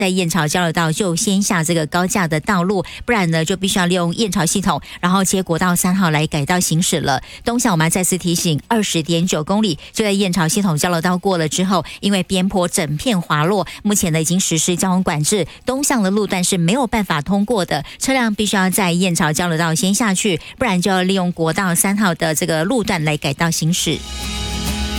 在燕巢交流道就先下这个高架的道路，不然呢就必须要利用燕巢系统，然后接国道3号来改道行驶了。东向我们再次提醒，20.9公里就在燕巢系统交流道过了之后，因为边坡整片滑落，目前呢已经实施交通管制，东向的路段是没有办法通过的，车辆必须要在燕巢交流道先下去，不然就要利用国道3号的这个路段来改道行驶。